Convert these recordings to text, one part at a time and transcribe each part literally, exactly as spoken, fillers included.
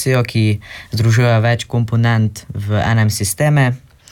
aplikacijo, ki združuje več komponent v enem sisteme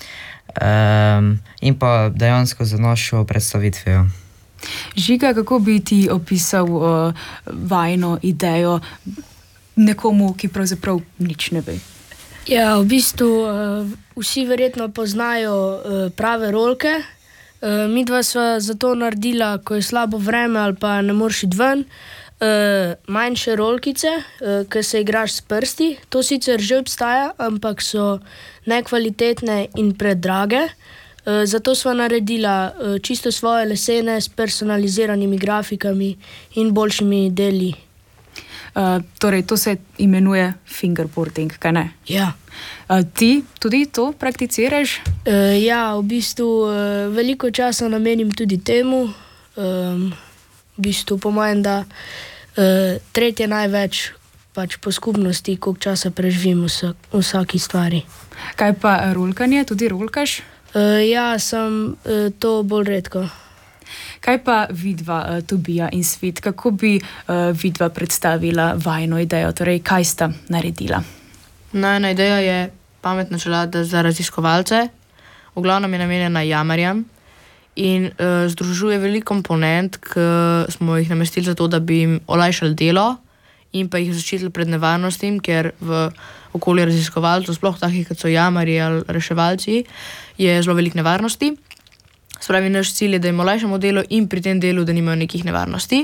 um, in pa dejansko za našo predstavitvijo. Žiga, kako bi ti opisal uh, vajino idejo nekomu, ki pravzaprav nič ne ve? Ja, v bistvu uh, vsi verjetno poznajo uh, prave rolke. Uh, midva sva zato naredila, ko je slabo vreme ali pa ne moreš iti ven, uh, manjše rolkice, uh, ki se igraš s prsti. To sicer že obstaja, ampak so nekvalitetne in predrage. Uh, zato sva naredila uh, čisto svoje lesene s personaliziranimi grafikami in boljšimi deli. Uh, torej, to se imenuje fingerboarding, kaj ne? Ja. Uh, ti tudi to prakticiraš? Uh, ja, v bistvu uh, veliko časa namenim tudi temu. Um, v bistvu pomajem, da uh, tretje največ pač po skupnosti, koliko časa preživim v vsaki stvari. Kaj pa rolkanje? Tudi rolkaš? Uh, ja, sem uh, to bolj redko. Kaj pa vidva, uh, Tobija in Svit, kako bi uh, vidva predstavila vajino idejo, torej kaj sta naredila? Najna ideja je pametna čelada za raziskovalce, v glavnem je namenjena jamarjem in uh, združuje veliko komponent, ki smo jih namestili zato, da bi jim olajšali delo in pa jih zaščitili pred nevarnostim, ker v okolju raziskovalcev, sploh takih, kot so jamarji ali reševalci, je zelo veliko nevarnosti. Spravi, naš cilj je, da jim olajšamo delo in pri tem delu, da nimajo nekih nevarnosti.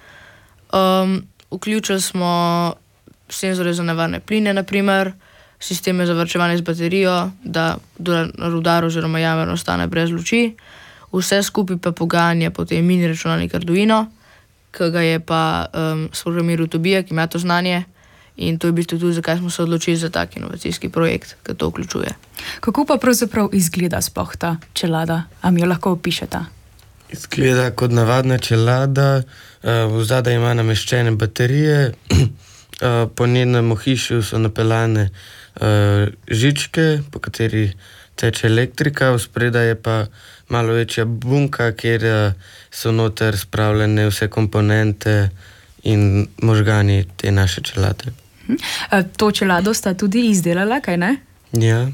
Um, vključili smo senzore za nevarne pline, naprimer, sisteme za varčevanje z baterijo, da rudar oziroma jamar ostane brez luči. Vse skupaj pa poganja potem mini računalnik Arduino, ki ga je pa um, sprogramiral Tobija, ki ima to znanje. In to je v bistvu tudi, zakaj smo se odločili za tak inovacijski projekt, ki to vključuje. Kako pa pravzaprav izgleda sploh ta čelada? A mi jo lahko opišete? Izgleda kot navadna čelada, v zadaj ima nameščene baterije, po njenem ohišju so napeljane žičke, po kateri teče elektrika, vspredaj je pa malo večja bunka, kjer so noter spravljene vse komponente in možgani te naše čelade. To čelado sta tudi izdelala, kaj ne? Ja.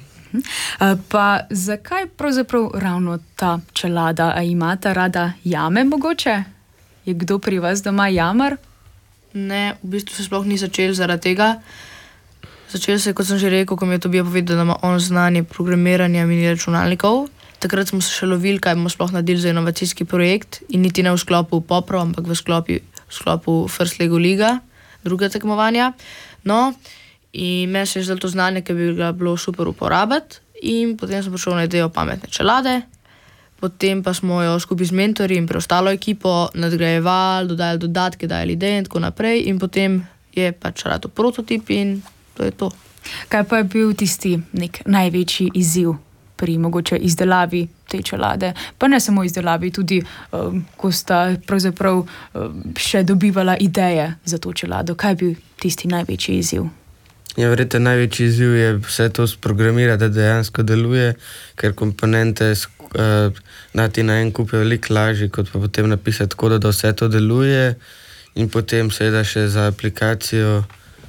Pa zakaj pravzaprav ravno ta čelada? A imata rada jame mogoče? Je kdo pri vas doma jamar? Ne, v bistvu se sploh ni začel zaradi tega. Začel se, kot sem že rekel, ko mi je Tobija povedal, da ima on znanje programiranja mini računalnikov. Takrat smo se še lovili, kaj bomo sploh naredili za inovacijski projekt in niti ne v sklopu Popro, ampak v sklopu v sklopu First Lego Liga, druga tekmovanja. No, in meni se je zdelo to znanje, ki bi ga bilo super uporabiti in potem sem prišel na idejo pametne čelade, potem pa smo jo skupaj z mentorji in preostalo ekipo nadgrajevali, dodajali dodatke, dajali ideje in tako naprej in potem je pač rato prototip in to je to. Kaj pa je bil tisti nek največji izziv pri mogoče izdelavi te čelade? Pa ne samo izdelavi, tudi um, ko sta pravzaprav um, še dobivala ideje za to čelado. Kaj je bil tisti največji izziv? Ja, verjetno največji izziv je vse to sprogramirati, da dejansko deluje, ker komponente uh, dati na en kup je veliko lažje, kot pa potem napisati kodo, da vse to deluje in potem seveda še za aplikacijo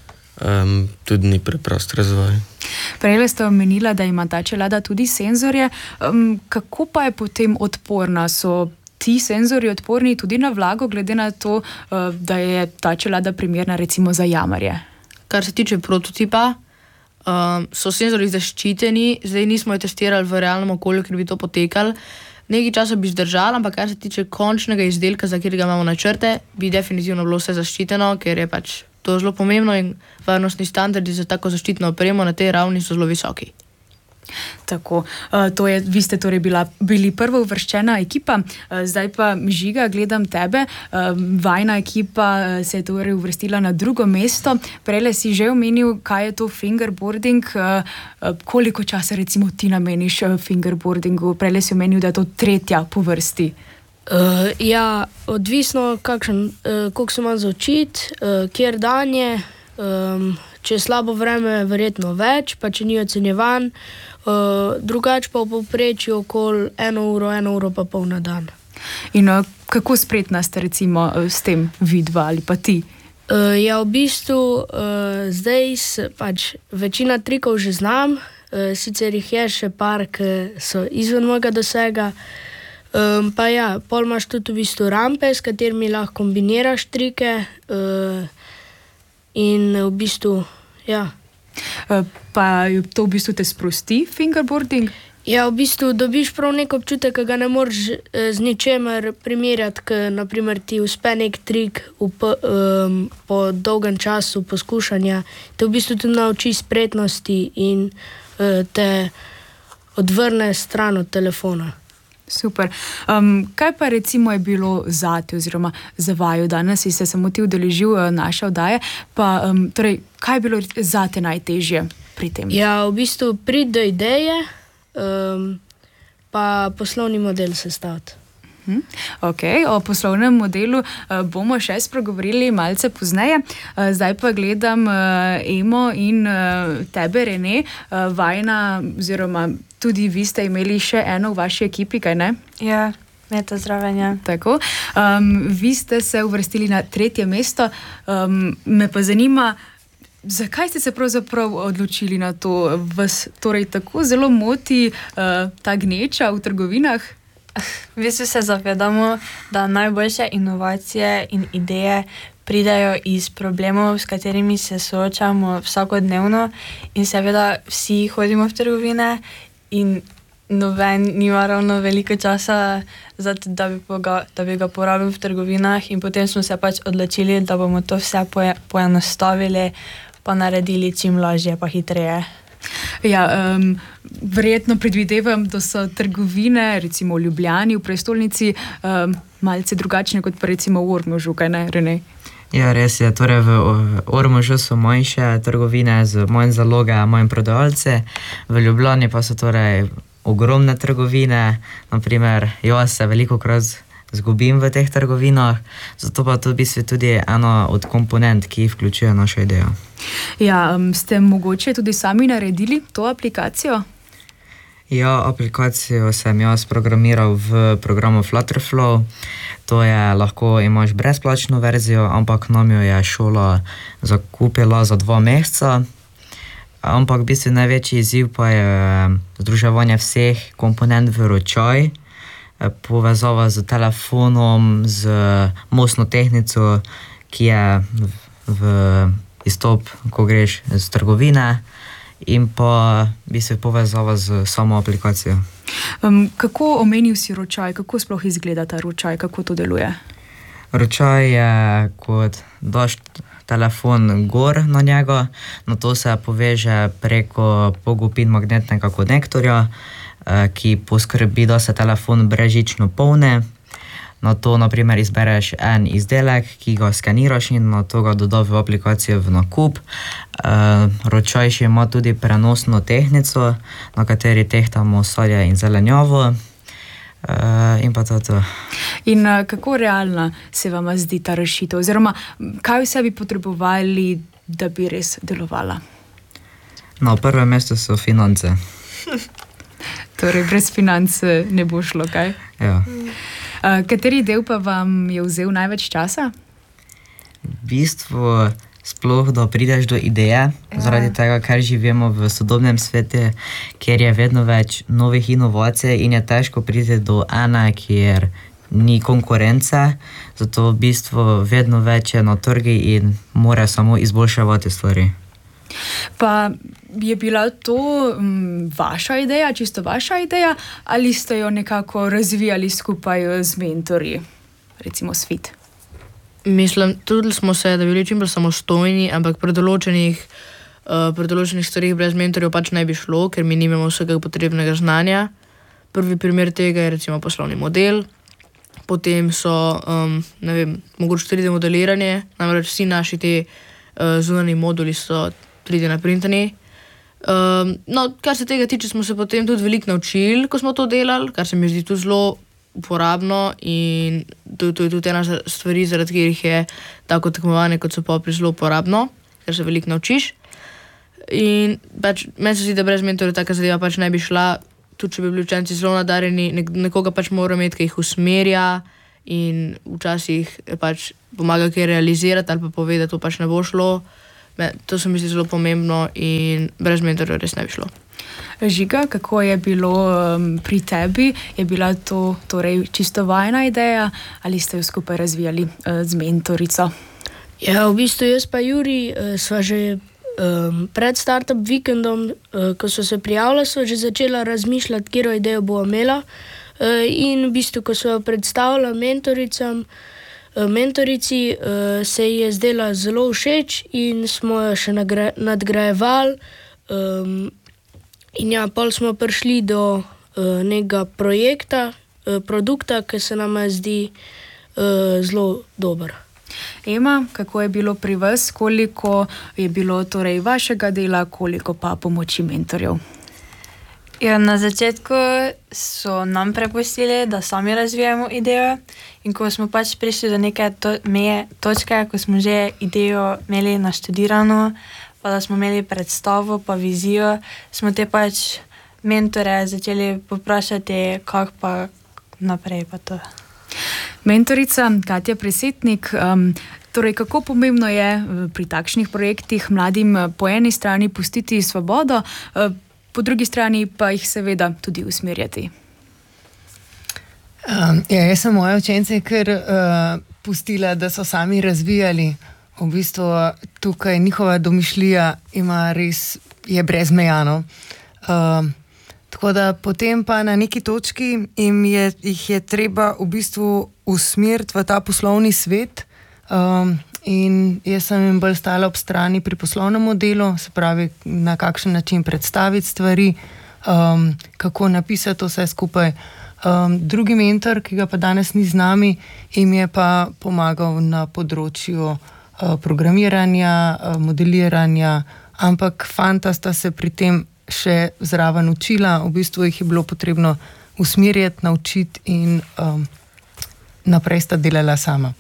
um, tudi ni preprost razvoj. Prej ste omenila, da ima ta čelada tudi senzorje. Um, kako pa je potem odporna? So ti senzori odporni tudi na vlago, glede na to, uh, da je ta čelada primerna recimo za jamarje? Kar se tiče prototipa, um, so senzori zaščiteni, zdaj nismo jo testirali v realnem okolju, ker bi to potekali. Nekaj časa bi zdržali, ampak kar se tiče končnega izdelka, za katerega imamo načrte, bi definitivno bilo vse zaščiteno, ker je pač to zelo pomembno in varnostni standardi za tako zaščitno opremo na tej ravni so zelo visoki. Tako, to je, vi ste torej bila, bili prva uvrščena ekipa, zdaj pa Žiga, gledam tebe, vajna ekipa se je torej uvrstila na drugo mesto. Prejle si že omenil, kaj je to fingerboarding, koliko časa recimo ti nameniš fingerboardingu, prejle si omenil, da je to tretja po vrsti. Uh, ja, odvisno, kakšen, uh, koliko se imam za učiti, uh, kjer dan je, um, če je slabo vreme, verjetno več, pa če ni ocenjevan, uh, drugače pa v povprečju okoli eno uro, eno uro pa pol na dan. In uh, kako spretna ste recimo s tem vidva ali pa ti? Uh, ja, v bistvu uh, zdaj se, pač, večina trikov že znam, uh, sicer jih je še par, ki so izven mojega dosega. Um, pa ja, pol imaš tudi v bistvu rampe, s katerimi lahko kombiniraš trike uh, in v bistvu, ja. Uh, pa to v bistvu te sprosti, fingerboarding? Ja, v bistvu dobiš prav nek občutek, ki ga ne moreš eh, z ničemer primerjati, ker naprimer ti uspe nek trik v, um, po dolgem času poskušanja, te v bistvu tudi nauči spretnosti in uh, te odvrne stran od telefona. Super. Um, kaj pa recimo je bilo zate oziroma za vaju danes, si se samo ti udeležil uh, naše oddaje, pa um, torej, kaj je bilo zate najtežje pri tem? Ja, v bistvu priti do ideje, Um, pa poslovni model sestaviti. Hmm. Ok, o poslovnem modelu uh, bomo še spregovorili malce pozneje. Uh, zdaj pa gledam uh, Emo in uh, tebe, Rene, uh, vajna, oziroma tudi vi ste imeli še eno v vaši ekipi, kaj ne? Ja, Meta zdravljenja. Tako. Um, vi ste se uvrstili na tretje mesto. Um, me pa zanima, zakaj ste se pravzaprav odločili na to? Vas torej tako zelo moti uh, ta gneča v trgovinah? V bistvu se zavedamo, da najboljše inovacije in ideje pridajo iz problemov, s katerimi se soočamo vsakodnevno, in seveda vsi hodimo v trgovine in noben nima ravno veliko časa, zato, da, bi ga, da bi ga porabil v trgovinah, in potem smo se pač odločili, da bomo to vse poje, poenostavili, pa naredili čim lažje pa hitreje. Ja, um, verjetno predvidevam, da so trgovine, recimo v Ljubljani, v prestolnici, um, malce drugačne kot pa recimo v Ormožu, kaj ne, Rene? Ja, res je. Torej v Ormožu so manjše trgovine z manj zaloga, manj prodajalce, v Ljubljani pa so torej ogromne trgovine, naprimer jaz se veliko krat zgubim v teh trgovinah, zato pa to v bistvu tudi ena od komponent, ki vključuje našo idejo. Ja, um, ste mogoče tudi sami naredili to aplikacijo? Ja, aplikacijo sem jaz programiral v programu Flutterflow. To je, lahko imaš brezplačno verzijo, ampak nam jo je šola zakupila za dva meseca. Ampak v bistvu največji izziv pa je združevanje vseh komponent v ročaj, povezava z telefonom, z mostno tehnico, ki je v, v izstop, ko greš z trgovine, in pa bi se povezava z samo aplikacijo. Um, kako omenil si ročaj, kako sploh izgleda ta ročaj, kako to deluje? Ročaj je, kot daš telefon gor na njega, na to se poveže preko pogubin magnetnega konektorja, ki poskrbi, da se telefon brezžično polne. Na to, naprimer, izbereš en izdelek, ki ga skeniraš, in na to ga doda v aplikacijo v nakup. Uh, ročaj še ima tudi prenosno tehnico, na kateri tehtamo sadje in zelenjavo. Uh, in pa to to. In uh, kako realna se vam zdi ta rešitev? Oziroma, kaj vse bi potrebovali, da bi res delovala? Na prvem mestu so finance. Torej, brez financ ne bo šlo, kaj? Ja. Uh, kateri del pa vam je vzel največ časa? V bistvu sploh, da prideš do ideje, ja. Zaradi tega, ker živimo v sodobnem svetu, kjer je vedno več novih inovacij in je težko priti do ene, kjer ni konkurence, zato v bistvu vedno več je na trgi in mora samo izboljševati stvari. Pa je bila to um, vaša ideja, čisto vaša ideja, ali ste jo nekako razvijali skupaj z mentorji, recimo Svit? Mislim, trudili smo se, da bi bili čim bolj samostojni, ampak pri določenih, uh, pri določenih stvarih brez mentorjev pač ne bi šlo, ker mi nimamo vsega potrebnega znanja. Prvi primer tega je recimo poslovni model, potem so, um, ne vem, mogoče tri D modeliranje, namreč vsi naši te uh, zunanji moduli so tri D naprintani. Um, no, kar se tega tiče, smo se potem tudi veliko naučili, ko smo to delali, kar se mi zdi tudi zelo uporabno, in to, to je tudi ena stvari, zaradi katerih je tako tekmovanje kot so popri zelo uporabno, ker se veliko naučiš. In pač meni se zdi, da brez mentorja taka zadeva pač ne bi šla, tudi če bi bili učenci zelo nadarjeni, nekoga pač mora imeti, ki jih usmerja in včasih pač pomaga kaj realizirati ali pa povedati, da to pač ne bo šlo. To se mi zdi zelo pomembno in brez mentorja res ne bi šlo. Žiga, kako je bilo um, pri tebi? Je bila to torej čisto vajna ideja ali ste jo skupaj razvijali uh, z mentorico? Ja, v bistvu jaz pa Juri uh, sva že um, pred startup vikendom, uh, ko so se prijavila, sva že začela razmišljati, katero idejo bo imela. Uh, in v bistvu, ko sva predstavila mentoricam, uh, mentorici, uh, se ji je zdela zelo všeč in smo jo še nagre, nadgrajevali. Um, In ja, pol smo prišli do uh, nekega projekta, uh, produkta, ki se nam zdi uh, zelo dober. Ema, kako je bilo pri vas, koliko je bilo torej vašega dela, koliko pa pomoči mentorjev? Ja, na začetku so nam prepustili, da sami razvijamo idejo in ko smo pač prišli do neke to, meje, točke, ko smo že idejo imeli naštudirano, pa da smo imeli predstavo, pa vizijo, smo te pač mentore začeli poprašati, kako pa naprej pa to. Mentorica Katja Presetnik, um, torej kako pomembno je pri takšnih projektih mladim po eni strani pustiti svobodo, po drugi strani pa jih seveda tudi usmerjati? Um, ja, jaz sem moje učence kar uh, pustila, da so sami razvijali. V bistvu tukaj njihova domišljija ima res, je brezmejano. Uh, tako da potem pa na neki točki jim je, jih je treba v bistvu usmeriti v ta poslovni svet. Um, in jaz sem jim bolj stala ob strani pri poslovnem modelu, se pravi, na kakšen način predstaviti stvari, um, kako napisati vse skupaj. Um, drugi mentor, ki ga pa danes ni z nami, jim je pa pomagal na področju programiranja, modeliranja, ampak fanta sta se pri tem še zraven učila, v bistvu jih je bilo potrebno usmerjati, naučiti in um, naprej sta delala sama.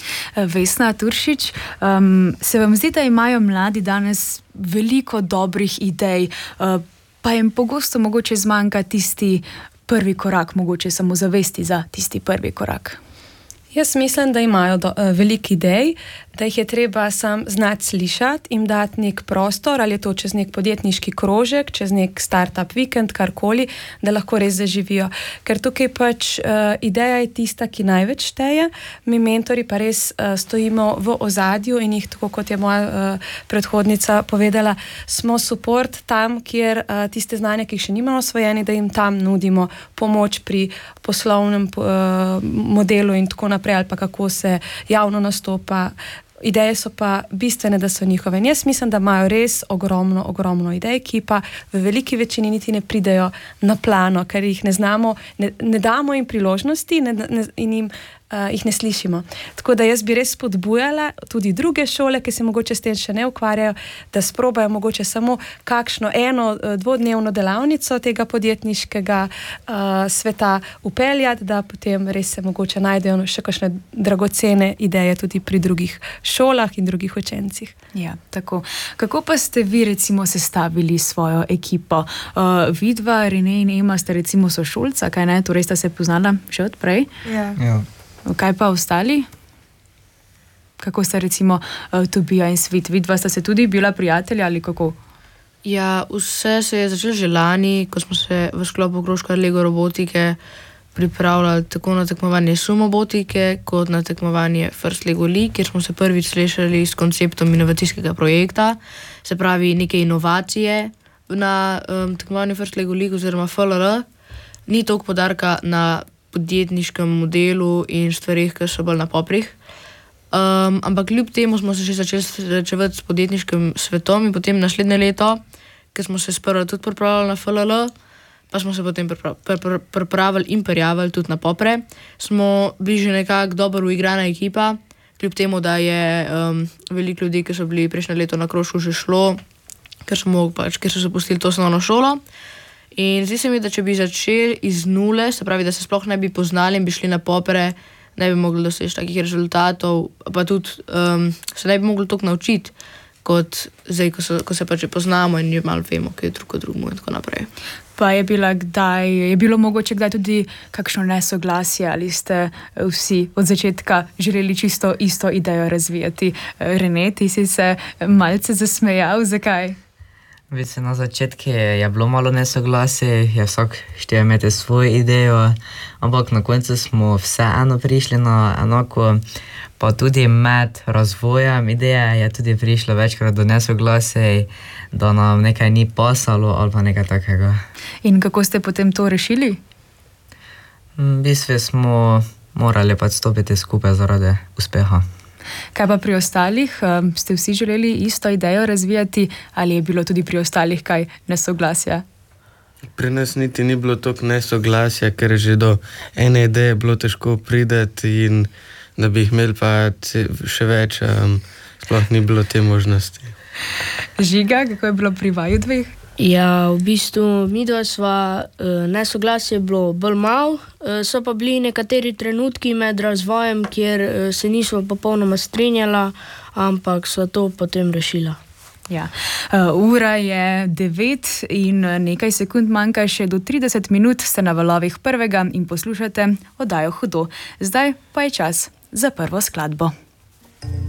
Vesna Turšič, um, se vam zdi, da imajo mladi danes veliko dobrih idej, uh, pa jim pogosto mogoče zmanjka tisti prvi korak, mogoče samo zavesti za tisti prvi korak? Jaz mislim, da imajo do, uh, veliko idej, da jih je treba sam znati slišati, jim dati nek prostor, ali je to čez nek podjetniški krožek, čez nek startup vikend, karkoli, da lahko res zaživijo. Ker tukaj pač uh, ideja je tista, ki največ šteje, mi mentori pa res uh, stojimo v ozadju in jih, tako kot je moja uh, predhodnica povedala, smo support tam, kjer uh, tiste znanja, ki jih še nimamo osvojeni, da jim tam nudimo pomoč pri poslovnem uh, modelu in tako naprej, ali pa kako se javno nastopa. Ideje so pa bistvene, da so njihove. In jaz mislim, da imajo res ogromno, ogromno idej, ki pa v veliki večini niti ne pridejo na plano, ker jih ne znamo, ne, ne damo jim priložnosti ne, ne, in jim uh, jih ne slišimo. Tako da jaz bi res spodbujala tudi druge šole, ki se mogoče s tem še ne ukvarjajo, da sprobajo mogoče samo kakšno eno dvodnevno delavnico tega podjetniškega uh, sveta upeljati, da potem res se mogoče najdejo še kakšne dragocene ideje tudi pri drugih šolah in drugih učencih. Ja, tako. Kako pa ste vi recimo sestavili svojo ekipo? Uh, vidva, Rene in Ema ste recimo sošolca, kaj ne? Torej sta se poznala že odprej? Ja. Ja. Kaj pa ostali? Kako sta recimo uh, Tobija in Svit? Vidva sta se tudi bila prijatelja ali kako? Ja, vse se je začelo že lani, ko smo se v sklopu krožka Lego robotike pripravljali tako na tekmovanje Sumobotike, kot na tekmovanje First Lego League, kjer smo se prvič slišali s konceptom inovacijskega projekta, se pravi neke inovacije na um, tekmovanju First Lego League oziroma F L R. Ni toliko podarka na podjetniškem modelu in stvarih, ki so bolj na poprih. Um, ampak kljub temu smo se še začeli srečevati s podjetniškim svetom in potem naslednje leto, ker smo se sprva tudi pripravljali na F L L, pa smo se potem pripravili in prijavili tudi na popre. Smo bili že nekako dobro uigrana ekipa, kljub temu, da je um, veliko ljudi, ki so bili prejšnje leto na krožku, že šlo, ker, smo, pač, ker so se pustili to osnovno šolo. In zdi se mi, da če bi začeli iz nule, se pravi, da se sploh ne bi poznali in bi šli na popre, ne bi mogli doseči takih rezultatov, pa tudi um, se ne bi mogli toliko naučiti, kot zdaj, ko, so, ko se pač že poznamo in že malo vemo, kaj je drugo drugemu in tako naprej. Pa je, bila kdaj, je bilo mogoče kdaj tudi kakšno nesoglasje ali ste vsi od začetka želeli čisto isto idejo razvijati? Rene, ti si se malce zasmejal, zakaj? Vice, na začetku je bilo malo nesoglasje, je vsak štel imeti svojo idejo, ampak na koncu smo vseeno prišli na enako, pa tudi med razvojem ideje je tudi prišlo večkrat do nesoglasij, da nam nekaj ni pasalo ali pa nekaj takega. In kako ste potem to rešili? V bistvu smo morali pač stopiti skupaj zaradi uspeha. Kaj pa pri ostalih? Ste vsi želeli isto idejo razvijati ali je bilo tudi pri ostalih kaj nesoglasja? Pri nas niti ni bilo toliko nesoglasja, ker je že do ene ideje bilo težko prideti in da bi jih imeli pa še več, um, sploh ni bilo te možnosti. Žiga, kako je bilo pri vaju dveh? Ja, v bistvu mi dva sva uh, nesoglasje bilo bolj malo, uh, so pa bili nekateri trenutki med razvojem, kjer uh, se nismo popolnoma strinjala, ampak sva to potem rešila. Ja. Uh, ura je devet in nekaj sekund manjka še do trideset minut, ste na valovih prvega in poslušate oddajo Hudo. Zdaj pa je čas za prvo skladbo.